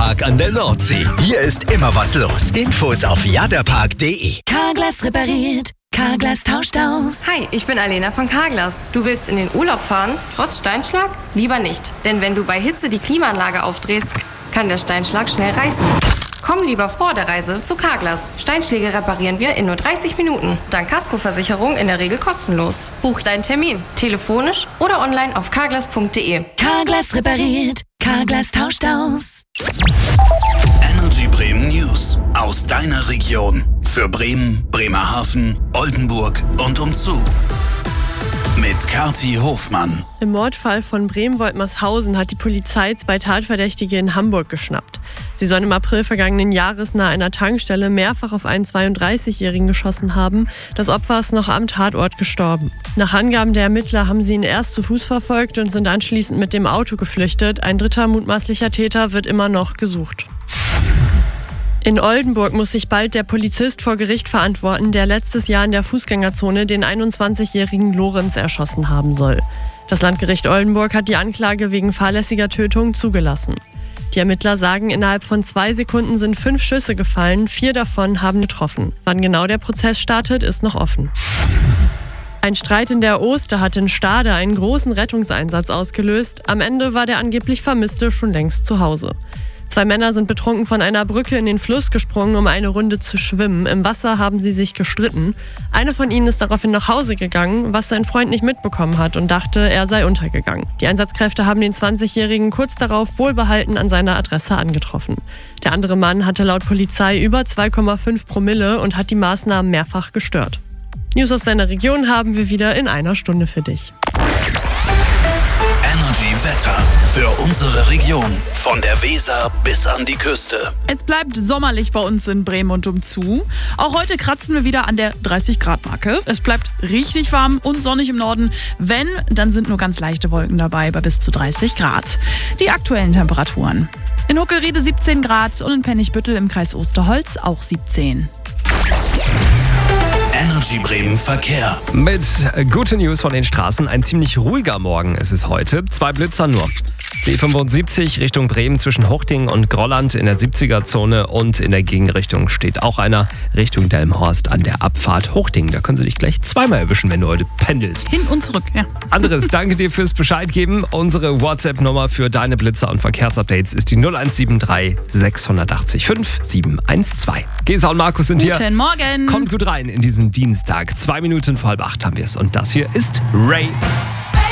Jaderpark an der Nordsee. Hier ist immer was los. Infos auf jaderpark.de. Carglass repariert. Carglass tauscht aus. Hi, ich bin Alena von Carglass. Du willst in den Urlaub fahren, trotz Steinschlag? Lieber nicht. Denn wenn du bei Hitze die Klimaanlage aufdrehst, kann der Steinschlag schnell reißen. Komm lieber vor der Reise zu Carglass. Steinschläge reparieren wir in nur 30 Minuten. Dank Kaskoversicherung in der Regel kostenlos. Buch deinen Termin, telefonisch oder online auf carglass.de. Carglass repariert. Carglass tauscht aus. Energy Bremen News. Aus deiner Region. Für Bremen, Bremerhaven, Oldenburg und umzu. Mit Kathi Hofmann. Im Mordfall von Bremen-Woltmershausen hat die Polizei 2 Tatverdächtige in Hamburg geschnappt. Sie sollen im April vergangenen Jahres nahe einer Tankstelle mehrfach auf einen 32-Jährigen geschossen haben. Das Opfer ist noch am Tatort gestorben. Nach Angaben der Ermittler haben sie ihn erst zu Fuß verfolgt und sind anschließend mit dem Auto geflüchtet. Ein dritter mutmaßlicher Täter wird immer noch gesucht. In Oldenburg muss sich bald der Polizist vor Gericht verantworten, der letztes Jahr in der Fußgängerzone den 21-jährigen Lorenz erschossen haben soll. Das Landgericht Oldenburg hat die Anklage wegen fahrlässiger Tötung zugelassen. Die Ermittler sagen, innerhalb von 2 Sekunden sind 5 Schüsse gefallen, 4 davon haben getroffen. Wann genau der Prozess startet, ist noch offen. Ein Streit in der Oster hat in Stade einen großen Rettungseinsatz ausgelöst. Am Ende war der angeblich Vermisste schon längst zu Hause. 2 Männer sind betrunken von einer Brücke in den Fluss gesprungen, um eine Runde zu schwimmen. Im Wasser haben sie sich gestritten. Einer von ihnen ist daraufhin nach Hause gegangen, was sein Freund nicht mitbekommen hat und dachte, er sei untergegangen. Die Einsatzkräfte haben den 20-Jährigen kurz darauf wohlbehalten an seiner Adresse angetroffen. Der andere Mann hatte laut Polizei über 2,5 Promille und hat die Maßnahmen mehrfach gestört. News aus deiner Region haben wir wieder in einer Stunde für dich. Energy Wetter für unsere Region. Von der Weser bis an die Küste. Es bleibt sommerlich bei uns in Bremen und umzu. Auch heute kratzen wir wieder an der 30-Grad-Marke. Es bleibt richtig warm und sonnig im Norden. Wenn, dann sind nur ganz leichte Wolken dabei bei bis zu 30 Grad. Die aktuellen Temperaturen. In Huckelriede 17 Grad und in Pennigbüttel im Kreis Osterholz auch 17. Energy Bremen Verkehr. Mit guten News von den Straßen. Ein ziemlich ruhiger Morgen ist es heute. 2 Blitzer nur. Die 75 Richtung Bremen zwischen Huchting und Grolland in der 70er-Zone und in der Gegenrichtung steht auch einer Richtung Delmenhorst an der Abfahrt Huchting. Da können sie dich gleich zweimal erwischen, wenn du heute pendelst. Hin und zurück, ja. Anderes, danke dir fürs Bescheid geben. Unsere WhatsApp-Nummer für deine Blitzer und Verkehrsupdates ist die 0173 680 5712. Gesa und Markus sind hier. Guten Morgen. Kommt gut rein in diesen Dienstag. 2 Minuten vor 7:30 haben wir es. Und das hier ist Ray.